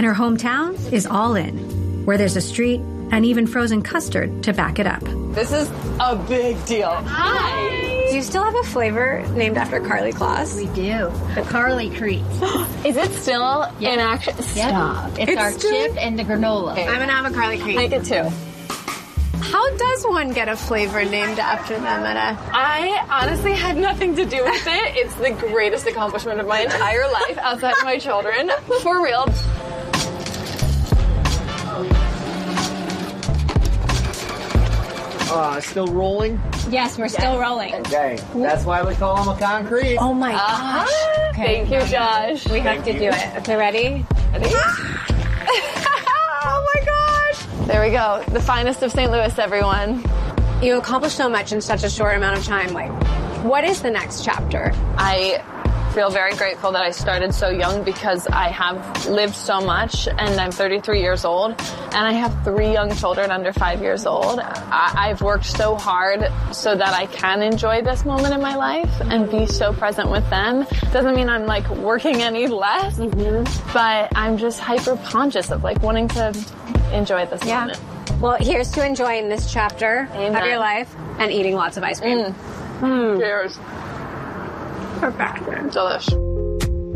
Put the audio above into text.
her hometown is All In, where there's a street and even frozen custard to back it up. This is a big deal. Hi! Do you still have a flavor named after Karlie Kloss? We do. The Karlie Creek. Is it still in action? Yep. Stop. It's our chip and the granola. I'm going to have a Karlie Creek. Make it too. How does one get a flavor named after them at I honestly had nothing to do with it. It's the greatest accomplishment of my entire life outside of my children. For real. Still rolling? Yes, we're still rolling. Okay, that's why we call them a concrete. Oh my gosh. Okay. Thank you, Josh. We have to do it. Okay, ready? Ready? Oh my gosh. There we go. The finest of St. Louis, everyone. You accomplished so much in such a short amount of time. Like, what is the next chapter? I feel very grateful that I started so young because I have lived so much, and I'm 33 years old, and I have 3 young children under 5 years old. I've worked so hard so that I can enjoy this moment in my life and be so present with them. Doesn't mean I'm like working any less, but I'm just hyper conscious of like wanting to enjoy this moment. Well, here's to enjoying this chapter Amen. of your life and eating lots of ice cream. Cheers. Perfect. Delish.